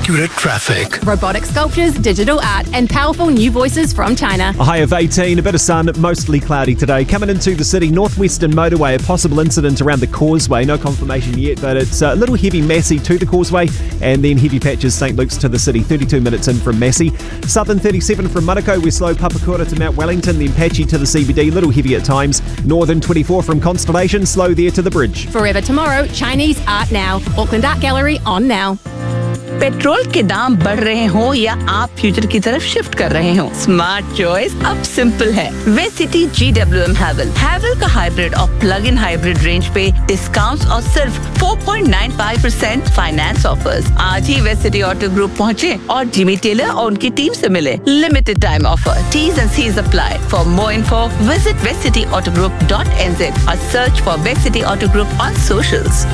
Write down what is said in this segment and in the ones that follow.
accurate traffic. Robotic sculptures, digital art, and powerful new voices from China. A high of 18, a bit of sun, mostly cloudy today. Coming into the city, Northwestern Motorway, a possible incident around the causeway. No confirmation yet, but it's a little heavy Massey to the causeway, and then heavy patches St Luke's to the city, 32 minutes in from Massey. Southern 37 from Manukau, we're slow Papakura to Mount Wellington, then patchy to the CBD, little heavy at times. Northern 24 from Constellation, slow there to the bridge. Forever Tomorrow, Chinese Art Now. Auckland Art Gallery on now. Petrol के दाम बढ़ रहे हों या आप future की तरफ shift कर रहे हों, स्मार्ट चॉइस अब सिंपल है। वेसिटी GWM हैवल का हाइब्रिड और प्लग इन हाइब्रिड रेंज पे डिस्काउंट्स और सिर्फ 4.95% फाइनेंस ऑफर्स। आज ही वेसिटी ऑटो ग्रुप पहुँचे और जिमी टेलर और उनकी टीम से मिले। Limited time offer, T's and C's apply. For more info, visit vecityAutogroup.nz or search for Vecity Auto Group on socials.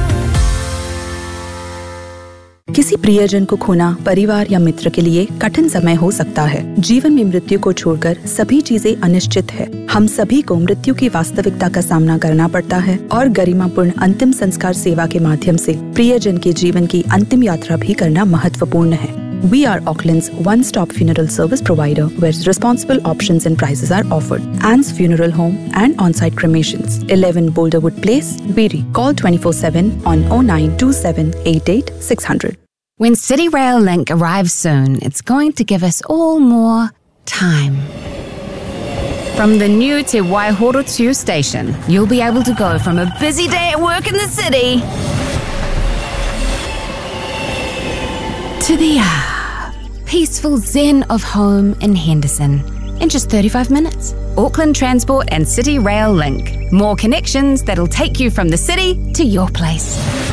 किसी प्रियजन को खोना परिवार या मित्र के लिए कठिन समय हो सकता है। जीवन में मृत्यु को छोड़कर सभी चीजें अनिश्चित है। हम सभी को मृत्यु की वास्तविकता का सामना करना पड़ता है और गरिमापूर्ण अंतिम संस्कार सेवा के माध्यम से प्रियजन के जीवन की अंतिम यात्रा भी करना महत्वपूर्ण है। We are Auckland's one-stop funeral service provider where responsible options and prices are offered. Anne's Funeral Home and on-site cremations. 11 Boulderwood Place, Beery. Call 24/7 on 0927 88 600. When City Rail Link arrives soon, it's going to give us all more time. From the new Te Waihoro station, you'll be able to go from a busy day at work in the city to the peaceful zen of home in Henderson in just 35 minutes. Auckland Transport and City Rail Link. More connections that'll take you from the city to your place.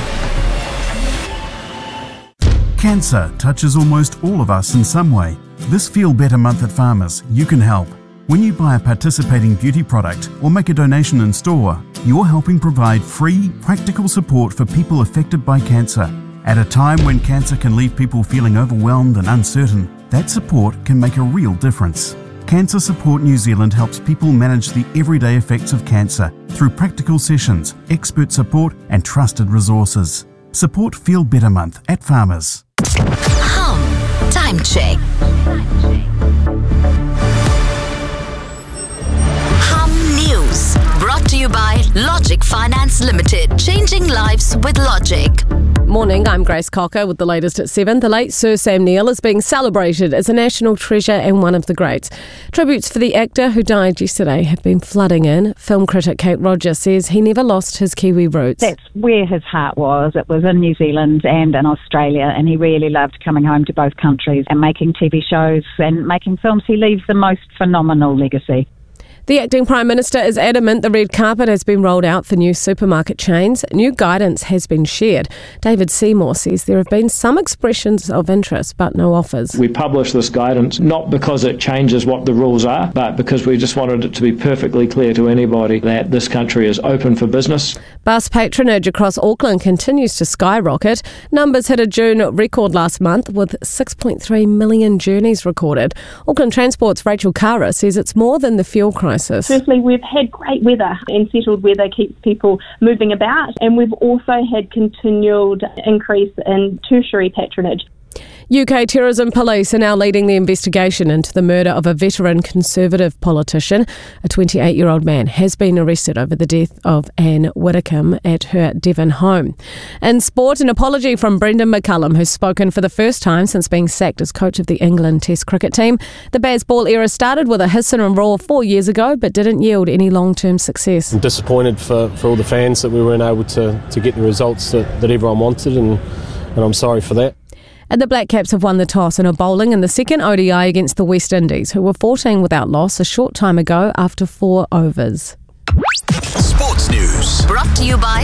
Cancer touches almost all of us in some way. This Feel Better Month at Farmers, you can help. When you buy a participating beauty product or make a donation in store, you're helping provide free, practical support for people affected by cancer. At a time when cancer can leave people feeling overwhelmed and uncertain, that support can make a real difference. Cancer Support New Zealand helps people manage the everyday effects of cancer through practical sessions, expert support and trusted resources. Support Feel Better Month at Farmers. Time check. News brought to you by Logic Finance Limited. Changing lives with Logic. Morning, I'm Grace Cocker with the latest at 7. The late Sir Sam Neill is being celebrated as a national treasure and one of the greats. Tributes for the actor who died yesterday have been flooding in. Film critic Kate Roger says he never lost his Kiwi roots. That's where his heart was. It was in New Zealand and in Australia, and he really loved coming home to both countries and making TV shows and making films. He leaves the most phenomenal legacy. The acting Prime Minister is adamant the red carpet has been rolled out for new supermarket chains. New guidance has been shared. David Seymour says there have been some expressions of interest but no offers. We published this guidance not because it changes what the rules are, but because we just wanted it to be perfectly clear to anybody that this country is open for business. Bus patronage across Auckland continues to skyrocket. Numbers hit a June record last month with 6.3 million journeys recorded. Auckland Transport's Rachel Kara says it's more than the fuel crisis. Firstly, we've had great weather, and settled weather keeps people moving about, and we've also had continued increase in tertiary patronage. UK Terrorism Police are now leading the investigation into the murder of a veteran Conservative politician. A 28-year-old man has been arrested over the death of Anne Widdecombe at her Devon home. In sport, an apology from Brendan McCullum, who's spoken for the first time since being sacked as coach of the England Test cricket team. The Bazball era started with a hiss and a roar 4 years ago, but didn't yield any long-term success. I'm disappointed for all the fans that we weren't able to get the results that everyone wanted, and I'm sorry for that. And the Black Caps have won the toss and are bowling in the second ODI against the West Indies, who were 14 without loss a short time ago after 4 overs. Sports News brought to you by